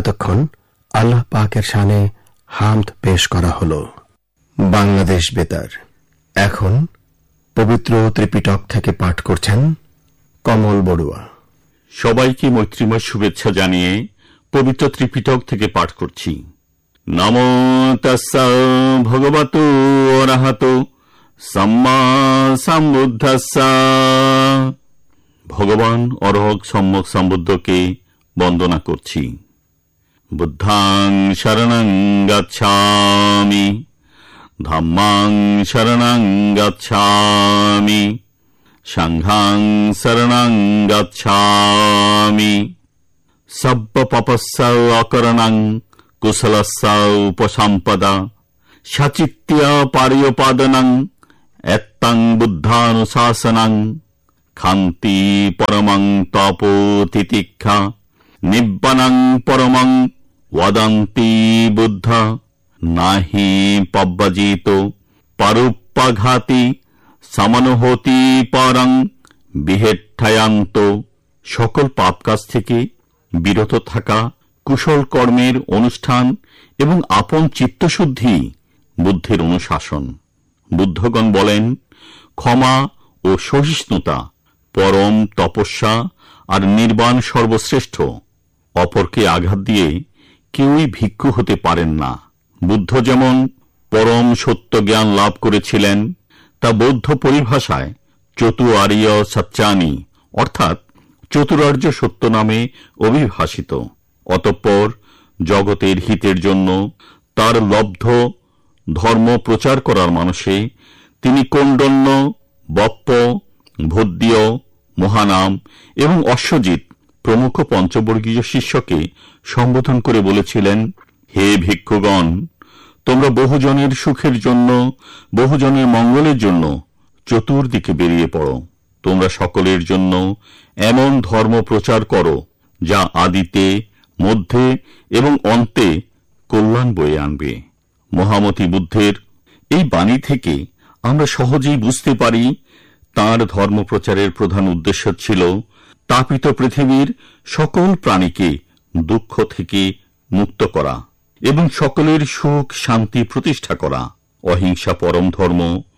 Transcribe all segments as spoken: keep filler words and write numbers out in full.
এতক্ষণ আল্লাহ পাকের শানে হামদ পেশ করা হল। বাংলাদেশ বেতার এখন পবিত্র ত্রিপিটক থেকে পাঠ করছেন কমল বড়ুয়া। সবাইকে মৈত্রীময় শুভেচ্ছা জানিয়ে পবিত্র ত্রিপিটক থেকে পাঠ করছি। নমো তাস্সা ভগবতো অরহতো সাম্মা সম্বুদ্ধাস্সা। ভগবান অরহৎ সম্যক সম্বুদ্ধকে বন্দনা করছি। বুদ্ধাং শরণং গচ্ছামি, ধাম্মাং শরণং গচ্ছামি, সংঘাং শরণং গচ্ছামি। সব্য পাপস্য অকরণং কুশলস্য উপসম্পদা, সচিত্য পারিয়োপাদনং এত্তং বুদ্ধানুশাসনং। খান্তি পরমং তপো তিতিক্ষা, নিব্বানং পরমং ওয়াদন্তি বুদ্ধ। নাহি পব্বজিত পারুপ্পাঘাতি, সমানুহতি পরং বিহেঠ্ঠয়ান্ত। সকল পাপ কাজ থেকে বিরত থাকা, কুশল কর্মের অনুষ্ঠান এবং আপন চিত্তশুদ্ধি বুদ্ধের অনুশাসন। বুদ্ধগণ বলেন, ক্ষমা ও সহিষ্ণুতা পরম তপস্যা আর নির্বাণ সর্বশ্রেষ্ঠ। অপরকে আঘাত দিয়ে কেউই ভিক্ষু হতে পারেন না। বুদ্ধ যেমন পরম সত্য জ্ঞান লাভ করেছিলেন, তা বৌদ্ধ পরিভাষায় চতুরার্য সত্যানি অর্থাৎ চতুরার্য সত্য নামে অভিভাষিত। অতঃপর জগতের হিতের জন্য তার লব্ধ ধর্ম প্রচার করার মানসে তিনি কৌণ্ডন্য, বপ্প, ভদ্য, মহানাম এবং অশ্বজিৎ প্রমুখ পঞ্চবর্গীয় শিষ্যকে সম্বোধন করে বলেছিলেন, হে ভিক্ষুগণ, তোমরা বহুজনের সুখের জন্য, বহুজনের মঙ্গলের জন্য চতুর্দিকে বেরিয়ে পড়ো। তোমরা সকলের জন্য এমন ধর্ম প্রচার করো যা আদিতে, মধ্যে এবং অন্তে কল্যাণ বয়ে আনবে। মহামতি বুদ্ধের এই বাণী থেকে আমরা সহজেই বুঝতে পারি তাঁর ধর্মপ্রচারের প্রধান উদ্দেশ্য ছিল তাপিত পৃথিবীর সকল প্রাণীকে দুঃখ থেকে মুক্ত করা এবং সকলের সুখ শান্তি প্রতিষ্ঠা করা। অহিংসা পরম ধর্ম,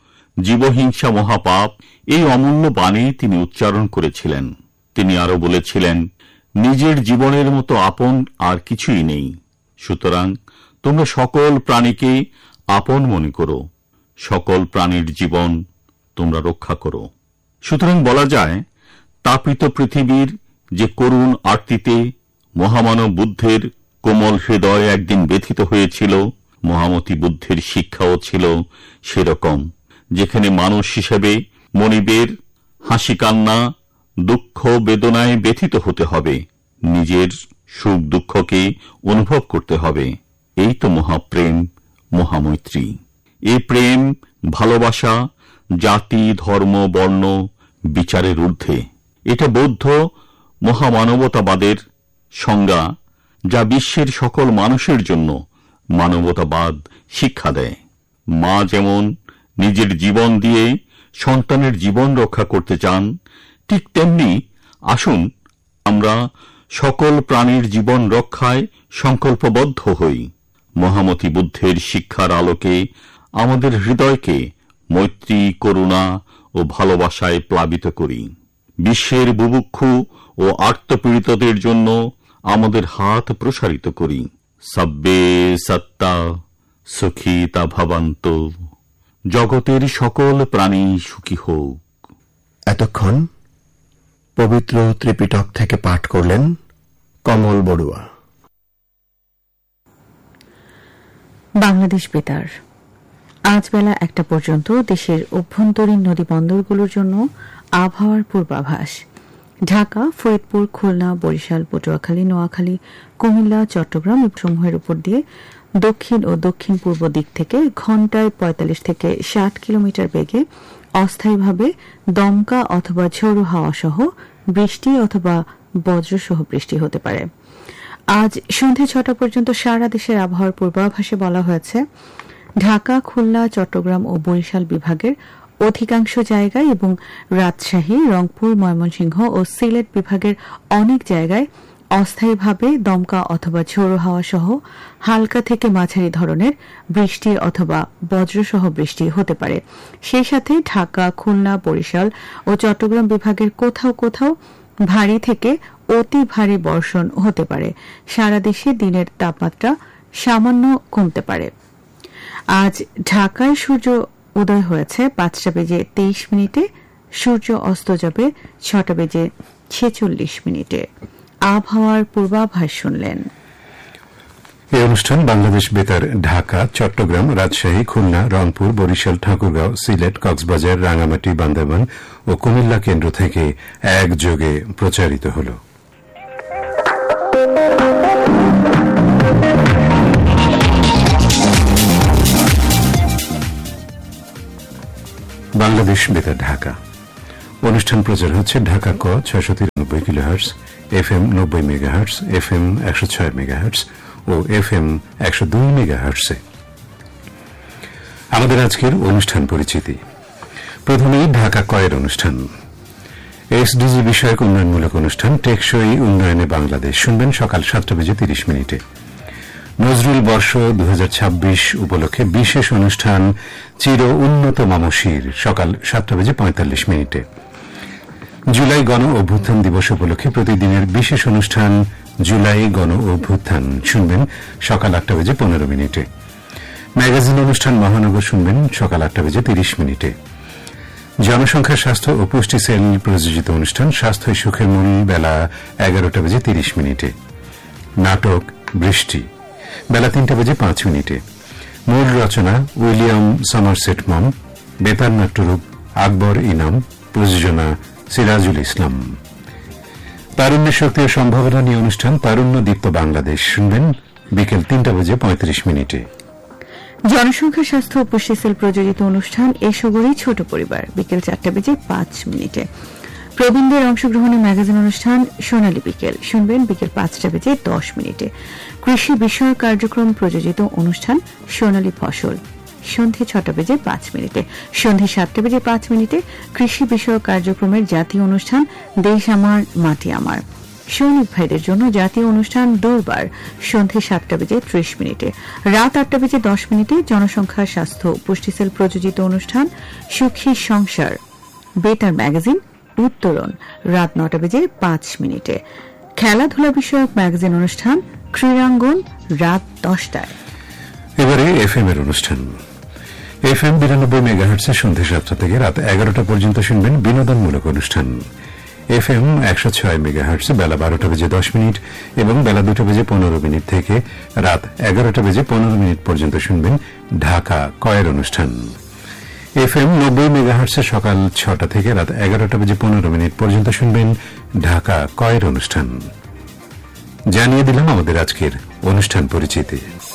জীবহিংসা মহাপাপ, এই অমূল্য বাণী তিনি উচ্চারণ করেছিলেন। তিনি আরো বলেছিলেন, নিজের জীবনের মতো আপন আর কিছুই নেই, সুতরাং তোমরা সকল প্রাণীকে আপন মনে করো, সকল প্রাণীর জীবন তোমরা রক্ষা করো। সুতরাং বলা যায়, তাপিত পৃথিবীর যে করুণ আরতিতে মহামানব বুদ্ধের কোমল হৃদয় একদিন ব্যথিত হয়েছিল, মহামতি বুদ্ধের শিক্ষাও ছিল সেরকম, যেখানে মানুষ হিসেবে মনিবের হাসি কান্না, দুঃখ বেদনায় ব্যথিত হতে হবে, নিজের সুখ দুঃখকে অনুভব করতে হবে। এই তো মহাপ্রেম, মহামৈত্রী। এ প্রেম ভালোবাসা জাতি, ধর্ম, বর্ণ বিচারের ঊর্ধ্বে। এটা বৌদ্ধ মহামানবতাবাদের সংজ্ঞা, যা বিশ্বের সকল মানুষের জন্য মানবতাবাদ শিক্ষা দেয়। মা যেমন নিজের জীবন দিয়ে সন্তানের জীবন রক্ষা করতে চান, ঠিক তেমনি আসুন আমরা সকল প্রাণীর জীবন রক্ষায় সংকল্পবদ্ধ হই। মহামতি বুদ্ধের শিক্ষার আলোকে আমাদের হৃদয়কে মৈত্রী, করুণা ও ভালোবাসায় প্লাবিত করি। বিশ্বের বুভুক্ষু ও আর্তপীড়িতদের জন্য আমাদের হাত প্রসারিত করি। সব্বে সত্তা সুখিতা ভবন্ত, জগতের সকল প্রাণী সুখী হোক। এতক্ষণ পবিত্র ত্রিপিটক থেকে পাঠ করলেন কমল বড়ুয়া। বাংলাদেশ বেতার আজ বেলা একটা পর্যন্ত দেশের অভ্যন্তরীণ নদী বন্দরগুলোর জন্য আবহাওয়ার পূর্বাভাস। ঢাকা, ফরিদপুর, খুলনা, বরিশাল, পটুয়াখালী, নোয়াখালী, কুমিল্লা, চট্টগ্রাম সমূহের উপর দিয়ে দক্ষিণ ও দক্ষিণ পূর্ব দিক থেকে ঘণ্টায় পঁয়তাল্লিশ থেকে ষাট কিলোমিটার বেগে অস্থায়ীভাবে দমকা অথবা ঝোড়ো হাওয়া সহ বৃষ্টি অথবা বজ্রসহ বৃষ্টি হতে পারে। আজ সন্ধ্যে ছটা পর্যন্ত সারা দেশের আবহাওয়ার পূর্বাভাসে বলা হয়েছে, ঢাকা, খুলনা, চট্টগ্রাম ও বরিশাল বিভাগের অধিকাংশ জায়গায় এবং রাজশাহী, রংপুর, ময়মনসিংহ ও সিলেট বিভাগের অনেক জায়গায় অস্থায়ীভাবে দমকা অথবা ঝোড়ো হাওয়া সহ হালকা থেকে মাঝারি ধরনের বৃষ্টি অথবা বজ্রসহ বৃষ্টি হতে পারে। সেই সাথে ঢাকা, খুলনা, বরিশাল ও চট্টগ্রাম বিভাগের কোথাও কোথাও ভারী থেকে অতি ভারী বর্ষণ হতে পারে। সারা দেশে দিনের তাপমাত্রা সামান্য কমতে পারে। আজ ঢাকায় সূর্য উদয় হয়েছে পাঁচটা বেজে তেইশ মিনিটে, সূর্য অস্ত যাবে ছটা বেজে ছেচল্লিশ মিনিটে। আবহাওয়ার পূর্বাভাস শুনলেন। এই অনুষ্ঠান বাংলাদেশ বেতার ঢাকা, চট্টগ্রাম, রাজশাহী, খুলনা, রংপুর, বরিশাল, ঠাকুরগাঁও, সিলেট, কক্সবাজার, রাঙামাটি, বান্দরবান ও কুমিল্লা কেন্দ্র থেকে একযোগে প্রচারিত হল। বাংলাদেশ বেতার ঢাকা অনুষ্ঠান প্রচার হচ্ছে ঢাকা ক ছয়শ তিরানব্বই কিলোহার্টস, এফ এম নব্বই মেগাহার্টস, এফ এম একশো ছয় মেগাহার্টস ও এফ এম একশো দুই মেগাহার্টসে। আমাদের আজকের অনুষ্ঠান পরিচিতি। প্রথমেই ঢাকা কয়ের অনুষ্ঠান। এসডিজি বিষয়ক উন্নয়নমূলক অনুষ্ঠান টেকসই উন্নয়নে বাংলাদেশ শুনবেন সকাল সাতটা বেজে তিরিশ মিনিটে। নজরুল বর্ষ দু হাজার ছাব্বিশ উপলক্ষে বিশেষ অনুষ্ঠান চির উন্নত মামশির সকাল সাতটা বেজে পঁয়তাল্লিশ মিনিটে। জুলাই গণ অভ্যুত্থান দিবস উপলক্ষে প্রতিদিনের বিশেষ অনুষ্ঠান জুলাই গণ অভ্যুত্থান শুনবেন সকাল আটটা বেজে পনেরো মিনিটে। ম্যাগাজিন অনুষ্ঠান মহানগর শুনবেন সকাল আটটা বেজে তিরিশ মিনিটে। জনসংখ্যা, স্বাস্থ্য ও পুষ্টি সেল প্রযোজিত অনুষ্ঠান স্বাস্থ্য সুখের মূল বেলা এগারোটা বেজে তিরিশ মিনিটে। নাটক বৃষ্টি বেলা তিনটা বেজে পাঁচ মিনিটে। মূল রচনা উইলিয়াম সমারসেট মম, বেতার নাট্যরূপ আকবর ইনাম, প্রযোজনা সিরাজুল ইসলাম। তারুণ্য শক্তি ও সম্ভাবনা নিয়ে অনুষ্ঠান তারুণ্য দীপ্ত বাংলাদেশ শুনবেন বিকেল তিনটা বেজে পঁয়ত্রিশ মিনিটে। জনসংখ্যা, স্বাস্থ্য ও পুষ্টি সেল প্রযোজিত অনুষ্ঠান এসবরই ছোট পরিবার বিকেল চারটা বেজে পাঁচ মিনিটে। প্রবীণদের অংশগ্রহণে ম্যাগাজিন অনুষ্ঠান সোনালী বিকেল শুনবেন বিকেল পাঁচটা বেজে দশ মিনিটে। কৃষি বিষয়ক কার্যক্রম প্রযোজিত অনুষ্ঠান সোনালী ফসল সন্ধে ছটা বেজে পাঁচ মিনিটে। সন্ধে সাতটা বেজে পাঁচ মিনিটে কৃষি বিষয়ক কার্যক্রমের জাতীয় অনুষ্ঠান দেশ আমার মাটি আমার। সৈনিক ভাইদের জন্য জাতীয় অনুষ্ঠান দরবার সন্ধে সাতটা বেজে ত্রিশ মিনিটে। রাত আটটা বেজে দশ মিনিটে জনসংখ্যা, স্বাস্থ্য পুষ্টি সেল প্রযোজিত অনুষ্ঠান সুখী সংসার বেতার ম্যাগাজিন উত্তরণ রাত নটা বেজে পাঁচ মিনিটে। খেলাধুলা বিষয়ক ম্যাগাজিন অনুষ্ঠান ক্রীড়াঙ্গন রাত দশটায়। এবারে এফ এম এর অনুষ্ঠান। এফ এম বিরানব্বই মেগাহার্টসে সন্ধ্যে সাতটা থেকে রাত এগারোটা পর্যন্ত শুনবেন বিনোদনমূলক অনুষ্ঠান। এফ এম একশো ছয় মেগাহার্টসে বেলা বারোটা বেজে দশ মিনিট এবং বেলা দুটো বেজে পনেরো মিনিট থেকে রাত এগারোটা বেজে পনেরো মিনিট পর্যন্ত শুনবেন ঢাকা কয়ের অনুষ্ঠান। এফ এম নব্বই মেগাহার্টসে সকাল ছটা থেকে রাত এগারোটা বেজে পনেরো মিনিট পর্যন্ত শুনবেন ঢাকা কয়ের অনুষ্ঠান। জানিয়ে দিলাম আমাদের আজকের অনুষ্ঠান পরিচিতি।